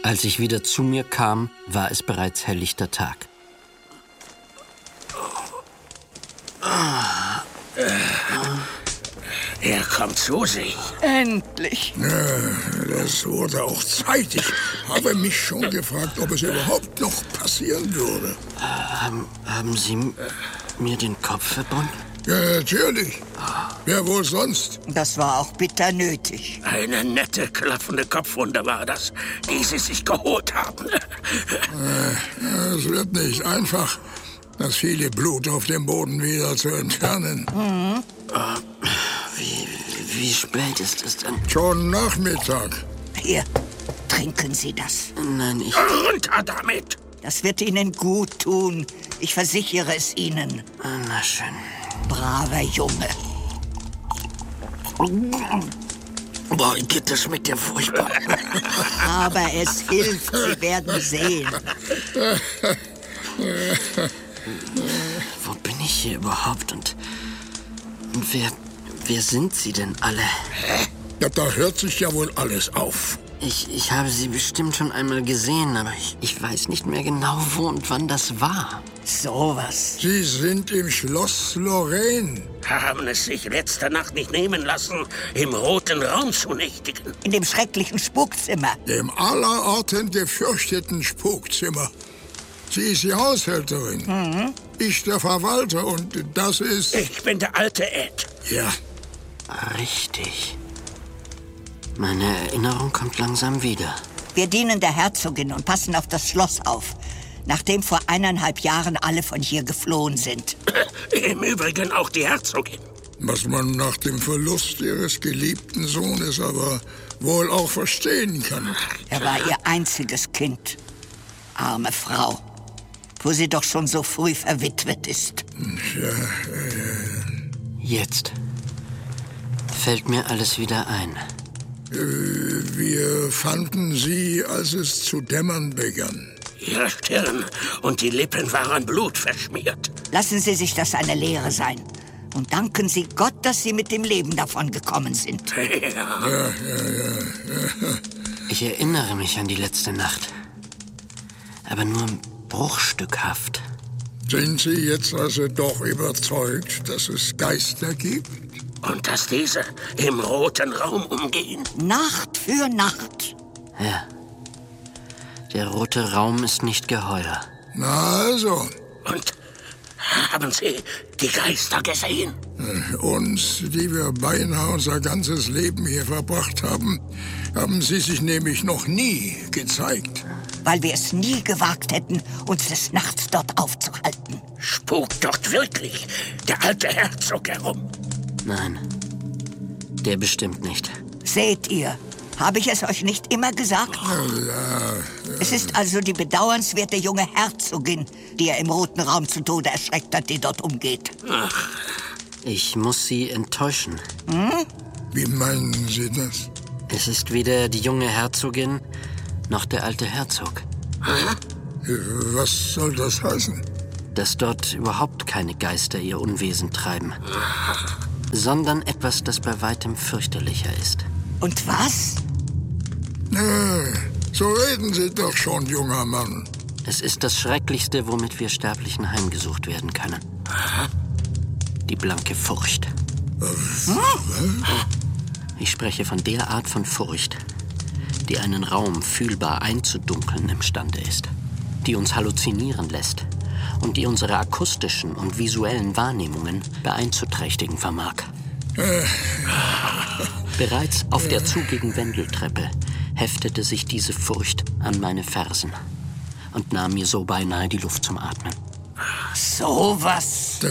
Als ich wieder zu mir kam, war es bereits helllichter Tag. Er kommt zu sich. Endlich. Das wurde auch Zeit. Ich habe mich schon gefragt, ob es überhaupt noch passieren würde. Haben Sie mir den Kopf verbunden? Ja, natürlich. Wer wohl sonst? Das war auch bitter nötig. Eine nette, klaffende Kopfwunde war das, die Sie sich geholt haben. Es wird nicht einfach, das viele Blut auf dem Boden wieder zu entfernen. Wie spät ist es denn? Schon Nachmittag. Hier, trinken Sie das. Nein, ich... Runter damit! Das wird Ihnen gut tun. Ich versichere es Ihnen. Na schön. Braver Junge. Boah, geht das mit dir furchtbar. Aber es hilft, Sie werden sehen. Wo bin ich hier überhaupt und wer sind Sie denn alle? Ja, da hört sich ja wohl alles auf. Ich habe Sie bestimmt schon einmal gesehen, aber ich weiß nicht mehr genau, wo und wann das war. Sowas. Sie sind im Schloss Lorraine. Haben es sich letzte Nacht nicht nehmen lassen, im roten Raum zu nächtigen. In dem schrecklichen Spukzimmer. Dem allerorten gefürchteten Spukzimmer. Sie ist die Haushälterin. Ich der Verwalter und das ist... Ich bin der alte Ed. Ja. Richtig. Meine Erinnerung kommt langsam wieder. Wir dienen der Herzogin und passen auf das Schloss auf, nachdem vor 1,5 Jahren alle von hier geflohen sind. Im Übrigen auch die Herzogin. Was man nach dem Verlust ihres geliebten Sohnes aber wohl auch verstehen kann. Er war ihr einziges Kind. Arme Frau, wo sie doch schon so früh verwitwet ist. Jetzt fällt mir alles wieder ein. Wir fanden sie, als es zu dämmern begann. Ihre Stirn und die Lippen waren blutverschmiert. Lassen Sie sich das eine Lehre sein. Und danken Sie Gott, dass Sie mit dem Leben davon gekommen sind. Ja. Ich erinnere mich an die letzte Nacht. Aber nur bruchstückhaft. Sind Sie jetzt also doch überzeugt, dass es Geister gibt? Und dass diese im roten Raum umgehen? Nacht für Nacht. Ja. Der rote Raum ist nicht geheuer. Na also. Und haben Sie die Geister gesehen? Uns, die wir beinahe unser ganzes Leben hier verbracht haben, haben sie sich nämlich noch nie gezeigt. Weil wir es nie gewagt hätten, uns des Nachts dort aufzuhalten. Spukt dort wirklich der alte Herzog herum? Nein, der bestimmt nicht. Seht ihr, habe ich es euch nicht immer gesagt? Es ist also die bedauernswerte junge Herzogin, die er im roten Raum zu Tode erschreckt hat, die dort umgeht. Ich muss Sie enttäuschen. Wie meinen Sie das? Es ist weder die junge Herzogin noch der alte Herzog. Was soll das heißen? Dass dort überhaupt keine Geister ihr Unwesen treiben, sondern etwas, das bei weitem fürchterlicher ist. Und was? So reden Sie doch schon, junger Mann. Es ist das Schrecklichste, womit wir Sterblichen heimgesucht werden können. Die blanke Furcht. Ich spreche von der Art von Furcht, die einen Raum fühlbar einzudunkeln imstande ist, die uns halluzinieren lässt und die unsere akustischen und visuellen Wahrnehmungen beeinträchtigen vermag. Bereits auf der zugigen Wendeltreppe heftete sich diese Furcht an meine Fersen und nahm mir so beinahe die Luft zum Atmen. Sowas.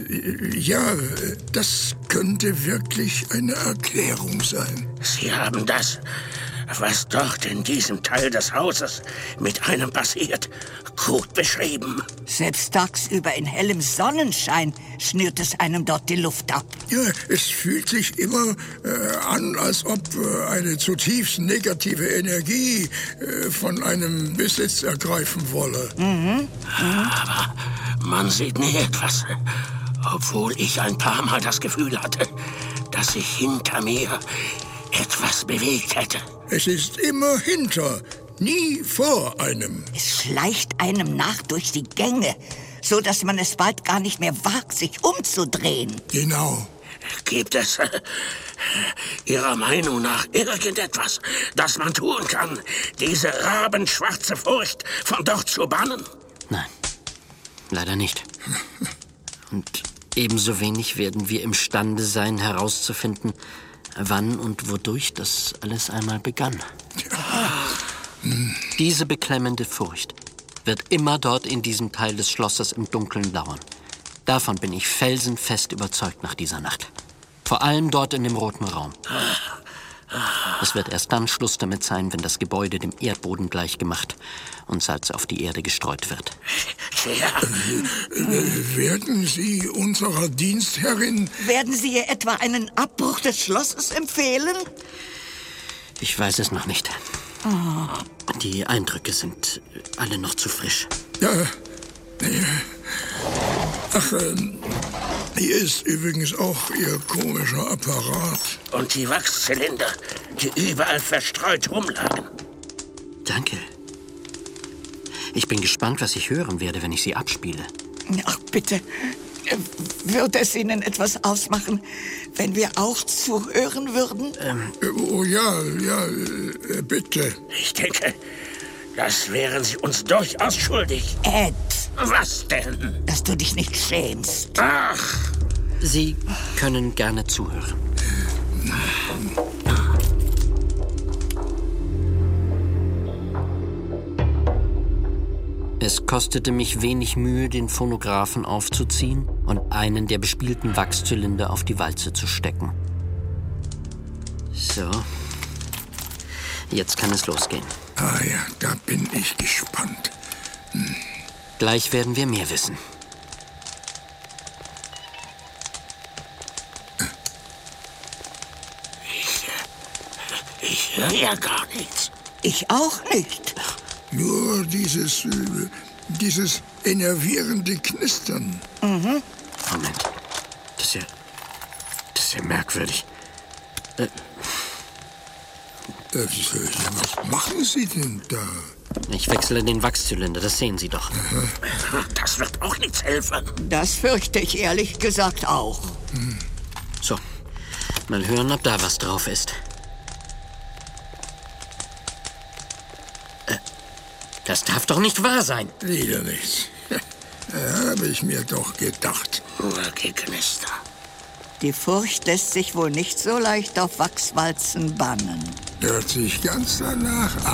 Das könnte wirklich eine Erklärung sein. Sie haben das, was dort in diesem Teil des Hauses mit einem passiert, gut beschrieben. Selbst tagsüber in hellem Sonnenschein schnürt es einem dort die Luft ab. Ja, es fühlt sich immer an, als ob eine zutiefst negative Energie von einem Besitz ergreifen wolle. Aber man sieht nie etwas, obwohl ich ein paar Mal das Gefühl hatte, dass sich hinter mir etwas bewegt hätte. Es ist immer hinter nie vor einem. Es schleicht einem nach durch die Gänge, so dass man es bald gar nicht mehr wagt, sich umzudrehen. Genau. Gibt es Ihrer Meinung nach irgendetwas, das man tun kann, diese rabenschwarze Furcht von dort zu bannen? Nein, leider nicht. Und ebenso wenig werden wir imstande sein, herauszufinden, wann und wodurch das alles einmal begann. Diese beklemmende Furcht wird immer dort in diesem Teil des Schlosses im Dunkeln lauern. Davon bin ich felsenfest überzeugt nach dieser Nacht. Vor allem dort in dem roten Raum. Es wird erst dann Schluss damit sein, wenn das Gebäude dem Erdboden gleichgemacht und Salz auf die Erde gestreut wird. Ja. Werden Sie unserer Dienstherrin... Werden Sie ihr etwa einen Abbruch des Schlosses empfehlen? Ich weiß es noch nicht. Die Eindrücke sind alle noch zu frisch. Ach, hier ist übrigens auch Ihr komischer Apparat. Und die Wachszylinder, die überall verstreut rumlagen. Danke. Ich bin gespannt, was ich hören werde, wenn ich sie abspiele. Ach, bitte. Würde es Ihnen etwas ausmachen, wenn wir auch zuhören würden? Oh ja, bitte. Ich denke, das wären Sie uns durchaus schuldig. Ed, Was denn? dass du dich nicht schämst. Ach, Sie können gerne zuhören. Es kostete mich wenig Mühe, den Phonographen aufzuziehen und einen der bespielten Wachszylinder auf die Walze zu stecken. So. Jetzt kann es losgehen. Ah ja, da bin ich gespannt. Gleich werden wir mehr wissen. ich höre ja gar nichts. Ich auch nicht. Nur dieses enervierende Knistern. Moment. Das ist ja merkwürdig. Was machen Sie denn da? Ich wechsle den Wachszylinder, das sehen Sie doch. Das wird auch nichts helfen. Das fürchte ich ehrlich gesagt auch. So, mal hören, ob da was drauf ist. Das darf doch nicht wahr sein. Wieder nichts. Habe ich mir doch gedacht. Nur Geknister. Die Furcht lässt sich wohl nicht so leicht auf Wachswalzen bannen. Hört sich ganz danach an.